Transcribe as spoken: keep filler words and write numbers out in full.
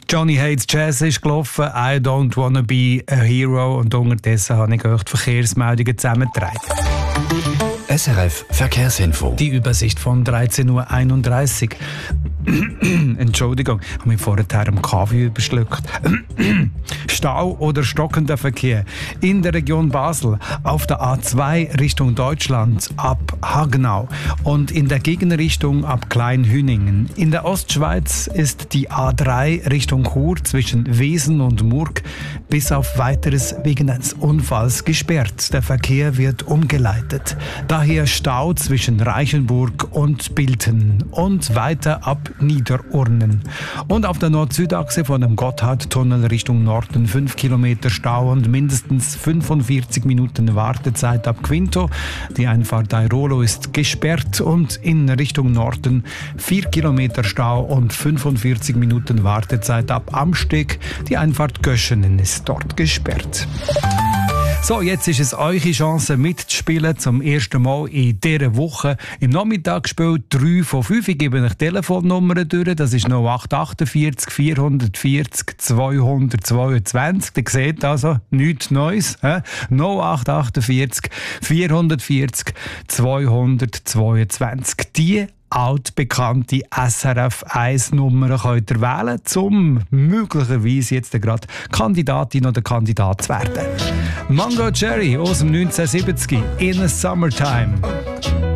Johnny Hates Jazz ist gelaufen, I don't wanna be a hero, und unterdessen habe ich euch die Verkehrsmeldungen zusammengetragen. S R F Verkehrsinfo. Die Übersicht von dreizehn Uhr einunddreißig. Entschuldigung, ich habe mich vorher am Kaffee überschluckt. Stau oder stockender Verkehr in der Region Basel auf der A zwei Richtung Deutschland ab Hagenau und in der Gegenrichtung ab Kleinhüningen. In der Ostschweiz ist die A drei Richtung Chur zwischen Wesen und Murg bis auf Weiteres wegen eines Unfalls gesperrt. Der Verkehr wird umgeleitet. Daher Stau zwischen Reichenburg und Bilten und weiter ab Niederurnen. Und auf der Nord-Süd-Achse von dem Gotthardtunnel Richtung Norden fünf Kilometer Stau und mindestens fünfundvierzig Minuten Wartezeit ab Quinto. Die Einfahrt Airolo ist gesperrt und in Richtung Norden vier Kilometer Stau und fünfundvierzig Minuten Wartezeit ab Amsteg. Die Einfahrt Göschenen ist dort gesperrt. So, jetzt ist es eure Chance mitzuspielen, zum ersten Mal in dieser Woche. Im Nachmittagsspiel drei von fünf. Ich gebe euch Telefonnummern durch. Das ist null acht achtundvierzig vierhundertvierzig zweihundertzweiundzwanzig. Ihr seht also nichts Neues. He? null acht achtundvierzig vierhundertvierzig zweihundertzweiundzwanzig. Die altbekannte S R F eins Nummer könnt ihr wählen, um möglicherweise jetzt gerade Kandidatin oder Kandidat zu werden. Mango Cherry aus dem neunzehnhundertsiebzig, In a Summertime.